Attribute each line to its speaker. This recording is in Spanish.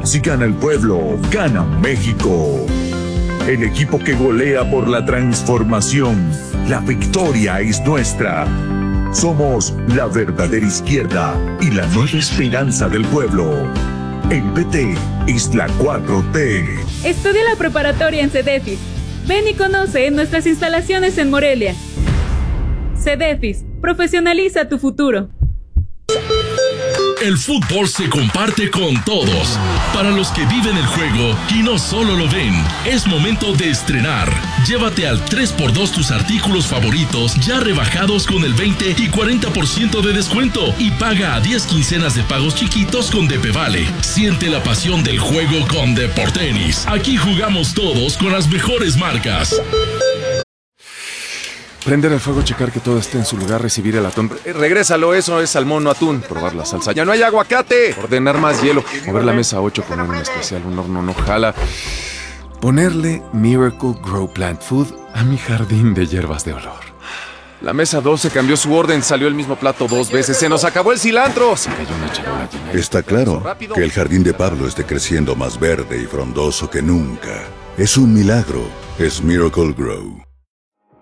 Speaker 1: Si gana el pueblo, gana México. El equipo que golea por la transformación. La victoria es nuestra. Somos la verdadera izquierda y la nueva esperanza del pueblo. El PT es la 4T.
Speaker 2: Estudia la preparatoria en CEDEFIS. Ven y conoce nuestras instalaciones en Morelia. CEDEFIS, profesionaliza tu futuro.
Speaker 3: El fútbol se comparte con todos. Para los que viven el juego y no solo lo ven, es momento de estrenar. Llévate al 3x2 tus artículos favoritos ya rebajados con el 20 y 40% de descuento y paga a 10 quincenas de pagos chiquitos con DP-Vale. Siente la pasión del juego con Deportenis. Aquí jugamos todos con las mejores marcas.
Speaker 4: Prender el fuego, checar que todo esté en su lugar, recibir el atún. Regrésalo, eso es salmón, no atún. Probar la salsa. ¡Ya no hay aguacate! Ordenar más hielo. Mover la mesa 8, poner un especial, un horno no jala. Ponerle Miracle Grow Plant Food a mi jardín de hierbas de olor. La mesa 12 cambió su orden, salió el mismo plato 2 veces. ¡Se nos acabó el cilantro! Se cayó una charola.
Speaker 5: Está claro que el jardín de Pablo esté creciendo más verde y frondoso que nunca. Es un milagro. Es Miracle Grow.